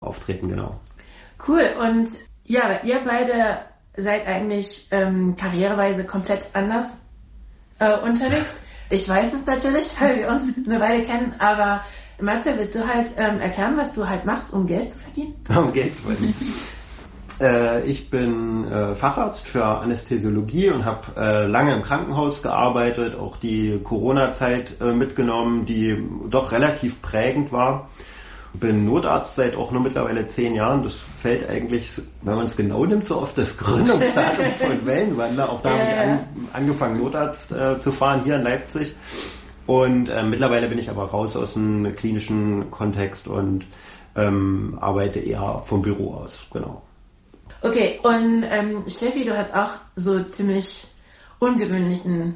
auftreten, genau. Cool. Und ja, ihr beide seid eigentlich karriereweise komplett anders unterwegs. Ich weiß es natürlich, weil wir uns eine Weile kennen, aber Marcel, willst du halt erklären, was du halt machst, um Geld zu verdienen? Um Geld zu verdienen. Ich bin Facharzt für Anästhesiologie und habe lange im Krankenhaus gearbeitet, auch die Corona-Zeit mitgenommen, die doch relativ prägend war. Bin Notarzt seit auch nur mittlerweile 10 Jahren. Das fällt eigentlich, wenn man es genau nimmt, so auf das Gründungsdatum von Wellenwandler. Auch da habe ich angefangen, Notarzt zu fahren, hier in Leipzig. Und mittlerweile bin ich aber raus aus dem klinischen Kontext und arbeite eher vom Büro aus, genau. Okay, und Steffi, du hast auch so ziemlich ungewöhnlichen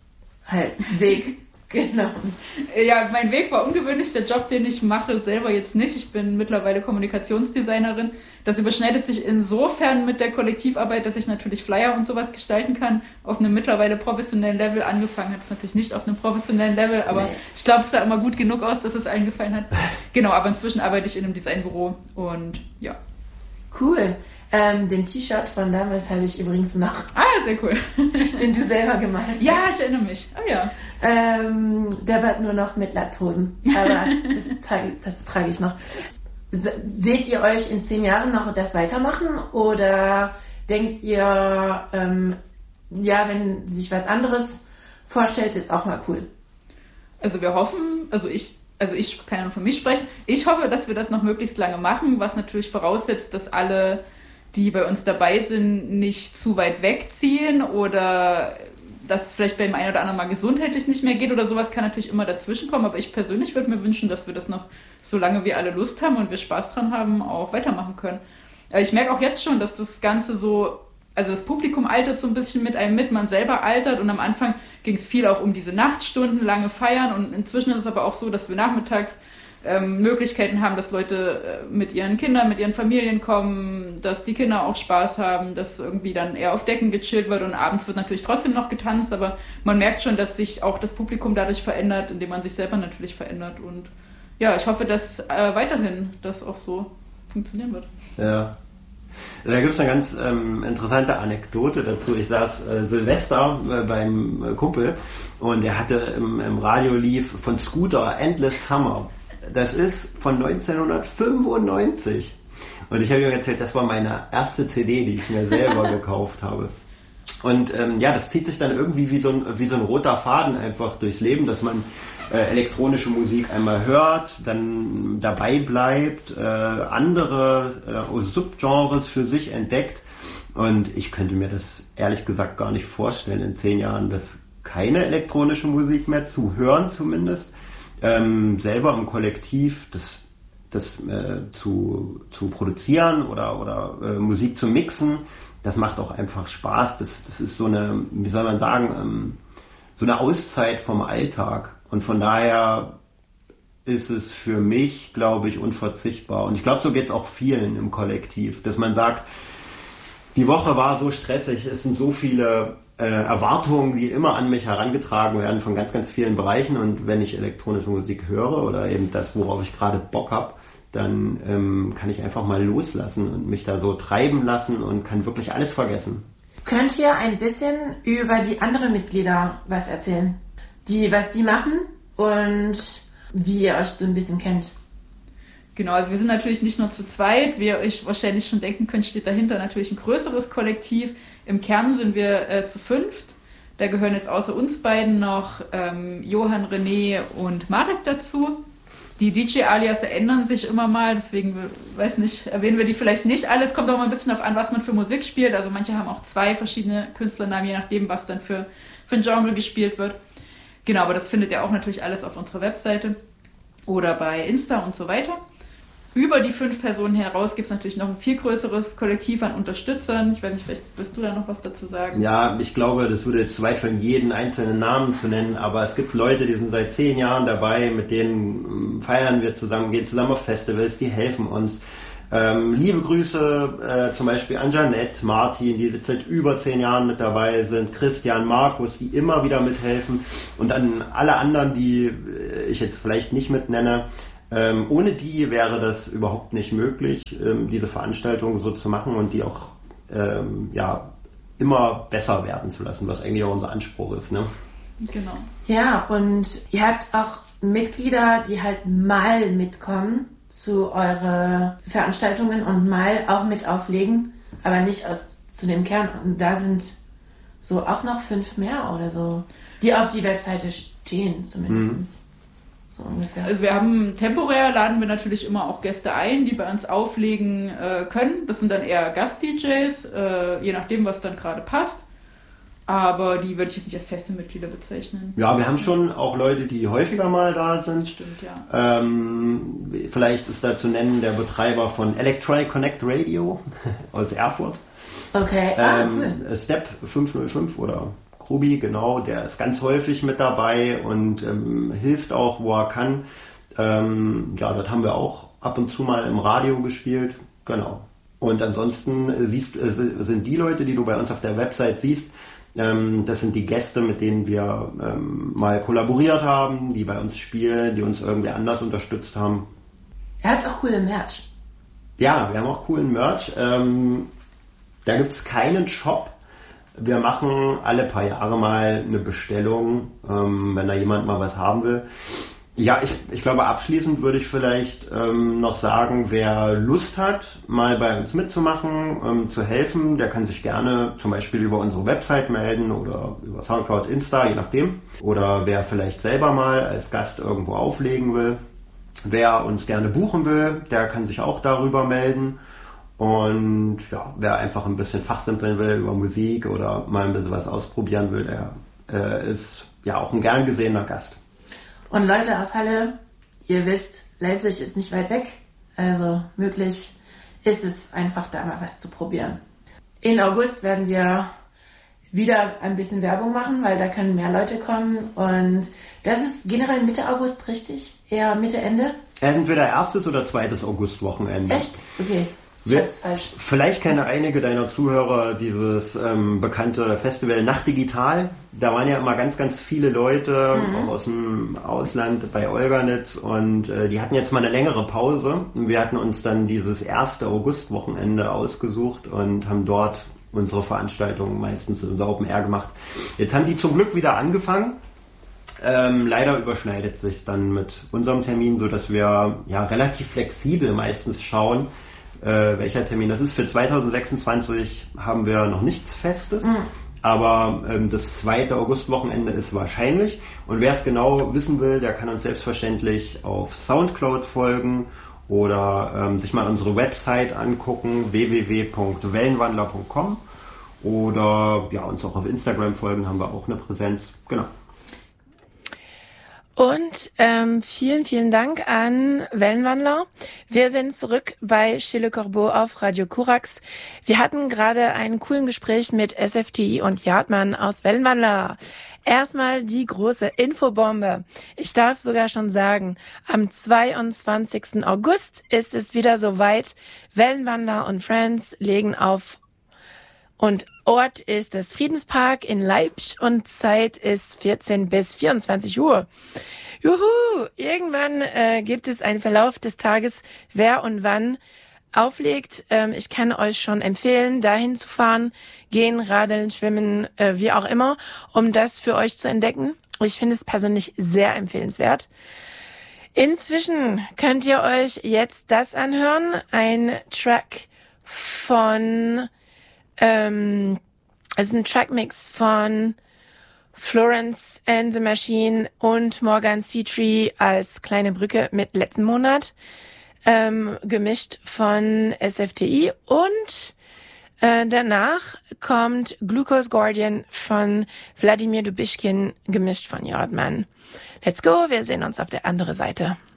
Weg genommen. Ja, mein Weg war ungewöhnlich. Der Job, den ich mache, selber jetzt nicht. Ich bin mittlerweile Kommunikationsdesignerin. Das überschneidet sich insofern mit der Kollektivarbeit, dass ich natürlich Flyer und sowas gestalten kann. Auf einem mittlerweile professionellen Level. Angefangen hat es natürlich nicht auf einem professionellen Level, aber ich glaube, es sah immer gut genug aus, dass es allen gefallen hat. Genau, aber inzwischen arbeite ich in einem Designbüro und ja. Cool. Den T-Shirt von damals habe ich übrigens noch. Ah, sehr cool. Den du selber gemalt hast. Ja, ich erinnere mich. Oh ja. Der war nur noch mit Latzhosen. Aber das trage ich noch. Seht ihr euch in 10 Jahren noch das weitermachen? Oder denkt ihr, wenn sich was anderes vorstellt, ist auch mal cool? Also wir hoffen, ich kann ja nur von mich sprechen. Ich hoffe, dass wir das noch möglichst lange machen, was natürlich voraussetzt, dass alle, die bei uns dabei sind, nicht zu weit wegziehen oder dass es vielleicht beim einen oder anderen mal gesundheitlich nicht mehr geht oder sowas, kann natürlich immer dazwischen kommen. Aber ich persönlich würde mir wünschen, dass wir das noch, solange wir alle Lust haben und wir Spaß dran haben, auch weitermachen können. Ich merke auch jetzt schon, dass das Ganze so, also das Publikum altert so ein bisschen mit einem mit, man selber altert und am Anfang ging es viel auch um diese Nachtstunden, lange Feiern und inzwischen ist es aber auch so, dass wir nachmittags Möglichkeiten haben, dass Leute mit ihren Kindern, mit ihren Familien kommen, dass die Kinder auch Spaß haben, dass irgendwie dann eher auf Decken gechillt wird und abends wird natürlich trotzdem noch getanzt, aber man merkt schon, dass sich auch das Publikum dadurch verändert, indem man sich selber natürlich verändert und ja, ich hoffe, dass weiterhin das auch so funktionieren wird. Ja. Da gibt es eine ganz interessante Anekdote dazu. Ich saß Silvester beim Kumpel und der hatte im Radio lief von Scooter Endless Summer. Das ist von 1995. Und ich habe ihm erzählt, das war meine erste CD, die ich mir selber gekauft habe. Und das zieht sich dann irgendwie wie so ein roter Faden einfach durchs Leben, dass man elektronische Musik einmal hört, dann dabei bleibt, andere Subgenres für sich entdeckt. Und ich könnte mir das ehrlich gesagt gar nicht vorstellen in 10 Jahren, dass keine elektronische Musik mehr zu hören zumindest. Selber im Kollektiv das zu produzieren oder Musik zu mixen, das macht auch einfach Spaß. Das ist so eine, wie soll man sagen, so eine Auszeit vom Alltag. Und von daher ist es für mich, glaube ich, unverzichtbar. Und ich glaube, so geht es auch vielen im Kollektiv, dass man sagt, die Woche war so stressig, es sind so viele Erwartungen, die immer an mich herangetragen werden von ganz, ganz vielen Bereichen. Und wenn ich elektronische Musik höre oder eben das, worauf ich gerade Bock habe, dann kann ich einfach mal loslassen und mich da so treiben lassen und kann wirklich alles vergessen. Könnt ihr ein bisschen über die anderen Mitglieder was erzählen? Was die machen und wie ihr euch so ein bisschen kennt? Genau, also wir sind natürlich nicht nur zu zweit, wie ihr euch wahrscheinlich schon denken könnt, steht dahinter natürlich ein größeres Kollektiv. Im Kern sind wir zu 5. Da gehören jetzt außer uns beiden noch Johann, René und Marek dazu. Die DJ-Alias ändern sich immer mal, deswegen, weiß nicht, erwähnen wir die vielleicht nicht alles. Kommt auch mal ein bisschen darauf an, was man für Musik spielt. Also manche haben auch 2 verschiedene Künstlernamen, je nachdem, was dann für ein Genre gespielt wird. Genau, aber das findet ihr auch natürlich alles auf unserer Webseite oder bei Insta und so weiter. Über die 5 Personen heraus gibt es natürlich noch ein viel größeres Kollektiv an Unterstützern. Ich weiß nicht, vielleicht willst du da noch was dazu sagen? Ja, ich glaube, das würde jetzt zu weit von jedem einzelnen Namen zu nennen, aber es gibt Leute, die sind seit 10 Jahren dabei, mit denen feiern wir zusammen, gehen zusammen auf Festivals, die helfen uns. Liebe Grüße zum Beispiel an Janette, Martin, die seit über 10 Jahren mit dabei sind, Christian, Markus, die immer wieder mithelfen und an alle anderen, die ich jetzt vielleicht nicht mitnenne. Ohne die wäre das überhaupt nicht möglich, diese Veranstaltung so zu machen und die auch immer besser werden zu lassen, was eigentlich auch unser Anspruch ist. Ne? Genau. Ja, und ihr habt auch Mitglieder, die halt mal mitkommen zu euren Veranstaltungen und mal auch mit auflegen, aber nicht zu dem Kern. Und da sind so auch noch 5 mehr oder so, die auf die Webseite stehen zumindest. So ungefähr. Also wir haben temporär, laden wir natürlich immer auch Gäste ein, die bei uns auflegen können. Das sind dann eher Gast-DJs, je nachdem, was dann gerade passt. Aber die würde ich jetzt nicht als feste Mitglieder bezeichnen. Ja, wir haben schon auch Leute, die häufiger mal da sind. Stimmt, ja. Vielleicht ist da zu nennen der Betreiber von Electronic Connect Radio aus Erfurt. Okay, cool. Step 505 oder Krubi, genau, der ist ganz häufig mit dabei und hilft auch, wo er kann. Das haben wir auch ab und zu mal im Radio gespielt. Genau. Und ansonsten sind die Leute, die du bei uns auf der Website siehst, das sind die Gäste, mit denen wir mal kollaboriert haben, die bei uns spielen, die uns irgendwie anders unterstützt haben. Ihr habt auch coole Merch. Ja, wir haben auch coolen Merch. Da gibt es keinen Shop. Wir machen alle paar Jahre mal eine Bestellung, wenn da jemand mal was haben will. Ja, ich glaube, abschließend würde ich vielleicht noch sagen, wer Lust hat, mal bei uns mitzumachen, zu helfen, der kann sich gerne zum Beispiel über unsere Website melden oder über Soundcloud, Insta, je nachdem. Oder wer vielleicht selber mal als Gast irgendwo auflegen will. Wer uns gerne buchen will, der kann sich auch darüber melden. Und ja, wer einfach ein bisschen fachsimpeln will über Musik oder mal ein bisschen was ausprobieren will, der ist ja auch ein gern gesehener Gast. Und Leute aus Halle, ihr wisst, Leipzig ist nicht weit weg, also möglich ist es einfach da mal was zu probieren. In August werden wir wieder ein bisschen Werbung machen, weil da können mehr Leute kommen und das ist generell Mitte August, richtig? Eher Mitte, Ende? Entweder 1. oder 2. August-Wochenende. Echt? Okay. Ich hab's falsch. Vielleicht kennen einige deiner Zuhörer dieses bekannte Festival Nacht Digital. Da waren ja immer ganz, ganz viele Leute auch aus dem Ausland bei Olganitz und die hatten jetzt mal eine längere Pause. Wir hatten uns dann dieses 1. August-Wochenende ausgesucht und haben dort unsere Veranstaltungen meistens unser Open Air gemacht. Jetzt haben die zum Glück wieder angefangen. Leider überschneidet sich dann mit unserem Termin, sodass wir ja relativ flexibel meistens schauen, welcher Termin das ist. Für 2026 haben wir noch nichts Festes, aber das 2. August-Wochenende ist wahrscheinlich. Und wer es genau wissen will, der kann uns selbstverständlich auf Soundcloud folgen oder sich mal unsere Website angucken, www.wellenwandler.com, oder ja, uns auch auf Instagram folgen, haben wir auch eine Präsenz. Genau. Und vielen, vielen Dank an Wellenwandler. Wir sind zurück bei Chez Le Corbeau auf Radio Korax. Wir hatten gerade einen coolen Gespräch mit SFTI und Jartmann aus Wellenwandler. Erstmal die große Infobombe. Ich darf sogar schon sagen, am 22. August ist es wieder soweit. Wellenwandler und Friends legen auf. Und Ort ist das Friedenspark in Leipzig und Zeit ist 14 bis 24 Uhr. Juhu! Irgendwann gibt es einen Verlauf des Tages, wer und wann auflegt. Ich kann euch schon empfehlen, dahin zu fahren, gehen, radeln, schwimmen, wie auch immer, um das für euch zu entdecken. Ich finde es persönlich sehr empfehlenswert. Inzwischen könnt ihr euch jetzt das anhören. Ein Track von... es ist ein Trackmix von Florence and the Machine und Morgan Seatree als kleine Brücke mit letzten Monat, gemischt von SFTI und danach kommt Glucose Guardian von Wladimir Dubischkin, gemischt von Jartmann. Let's go, wir sehen uns auf der anderen Seite.